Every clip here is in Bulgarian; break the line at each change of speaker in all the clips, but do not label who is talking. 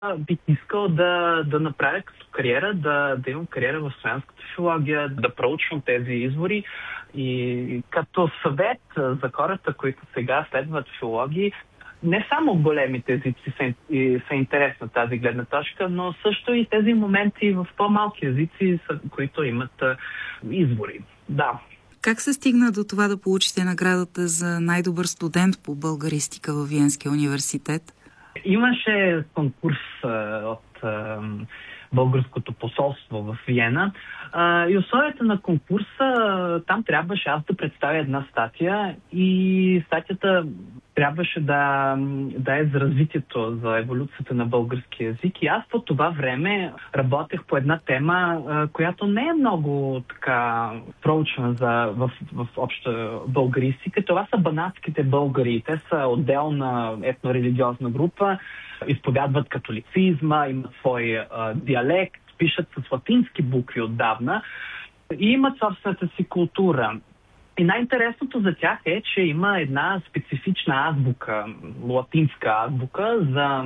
Бих искал да направя като кариера, да имам кариера в славянската филология, да проучвам тези извори и като съвет за хората, които сега следват филологии, не само големите езици са интересни от тази гледна точка, но също и тези моменти в по-малки езици, които имат извори. Да.
Как се стигна до това да получите наградата за най-добър студент по българистика във Виенския университет?
Имаше конкурс от Българското посолство в Виена и условията на конкурса, там трябваше аз да представя една статия и статията трябваше да е за развитието, за еволюцията на български език. И аз по това време работех по една тема, която не е много така проучвана в обща българистика. Това са банатските българи. Те са отделна етнорелигиозна група, изповядват католицизма, имат свой диалект, пишат с латински букви отдавна и имат собствената си култура. И най-интересното за тях е, че има една специфична азбука, латинска азбука за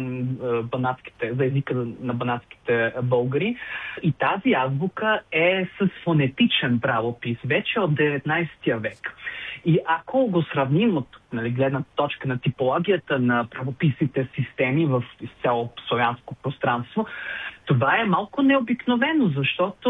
езика на банатските българи. И тази азбука е с фонетичен правопис, вече от 19 век. И ако го сравним от гледна точка на типологията на правописните системи в цяло славянско пространство, това е малко необикновено, защото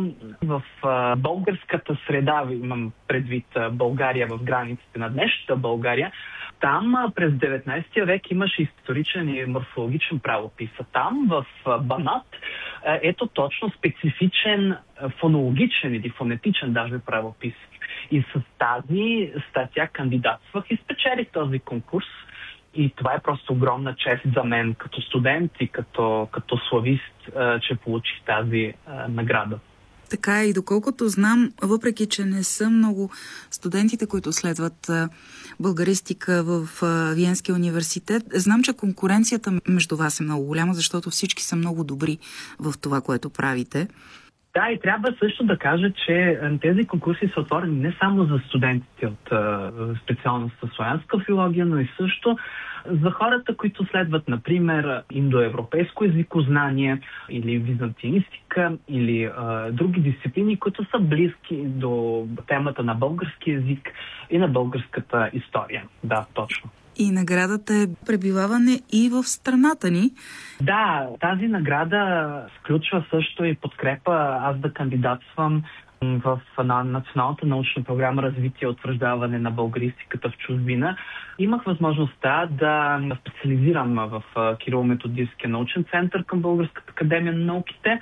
в българската среда, имам предвид България в границите на днешната България, там през 19 век имаше историчен и морфологичен правопис. А там в Банат ето точно специфичен фонологичен или фонетичен даже правопис. И с тази статия кандидатствах и спечелих този конкурс. И това е просто огромна чест за мен като студент и като славист, че получих тази награда.
Така и доколкото знам, въпреки че не са много студентите, които следват българистика в Виенския университет, знам, че конкуренцията между вас е много голяма, защото всички са много добри в това, което правите.
Да, и трябва също да кажа, че тези конкурси са отворени не само за студентите от специалността славянска филология, но и също за хората, които следват, например, индоевропейско езикознание или византинистика или други дисциплини, които са близки до темата на български език и на българската история. Да, точно.
И наградата е пребиваване и в страната ни.
Да, тази награда включва също и подкрепа аз да кандидатствам в Националната научна програма развитие и утвърждаване на българистиката в чужбина. Имах възможността да специализирам в Кирило-Методиевския научен център към Българската академия на науките.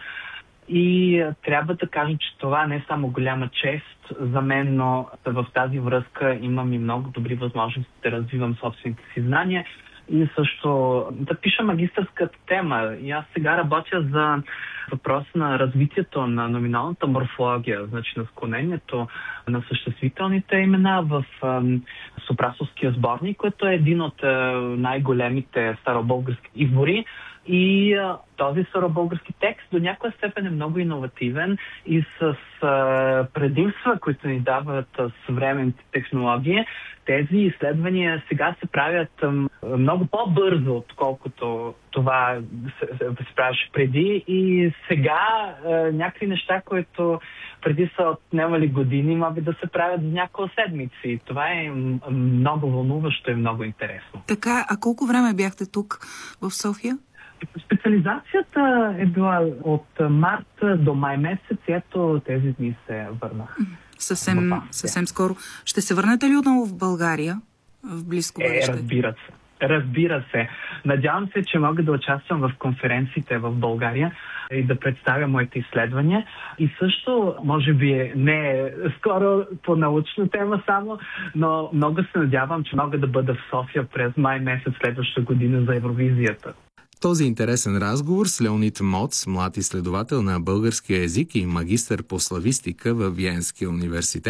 И трябва да кажа, че това не е само голяма чест за мен, но в тази връзка имам и много добри възможности да развивам собствените си знания и също да пиша магистърската тема. И аз сега работя за въпрос на развитието на номиналната морфология, значи на склонението на съществителните имена в Сопрасовския сборник, който е един от най-големите старобългарски извори. И този старобългарски текст до някоя степен е много иновативен и с предимства, които ни дават съвременните технологии. Тези изследвания сега се правят много по-бързо, отколкото това се правеше преди. И сега някакви неща, които преди са отнемали години, могат да се правят за няколко седмици. Това е много вълнуващо и много интересно.
Така, а колко време бяхте тук в София?
Специализацията е била от март до май месец, ето тези дни се върнах.
Съвсем скоро. Ще се върнете ли отново в България в близко бъдеще?
Разбира се. Надявам се, че мога да участвам в конференциите в България и да представя моите изследвания. И също, може би не скоро по научна тема само, но много се надявам, че мога да бъда в София през май месец следващата година за Евровизията.
Този интересен разговор с Леонид Моц, млад изследовател на българския език и магистър по славистика във Виенския университет,